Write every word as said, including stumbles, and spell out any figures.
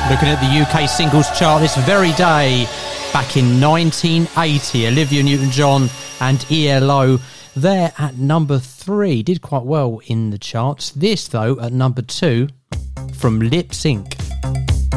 Looking at the U K singles chart this very day, back in nineteen eighty, Olivia Newton-John and E L O there at number three. Did quite well in the charts. This, though, at number two from Lip Sync.